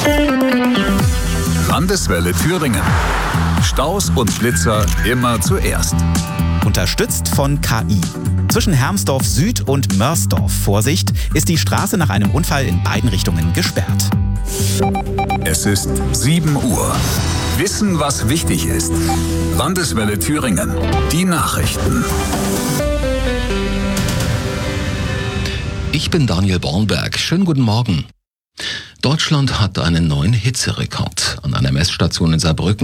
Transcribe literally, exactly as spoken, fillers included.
Landeswelle Thüringen. Staus und Blitzer immer zuerst. Unterstützt von K I. Zwischen Hermsdorf Süd und Mörsdorf, Vorsicht, ist die Straße nach einem Unfall in beiden Richtungen gesperrt. Es ist sieben Uhr. Wissen, was wichtig ist. Landeswelle Thüringen. Die Nachrichten. Ich bin Daniel Bornberg. Schönen guten Morgen. Deutschland hat einen neuen Hitzerekord. An einer Messstation in Saarbrücken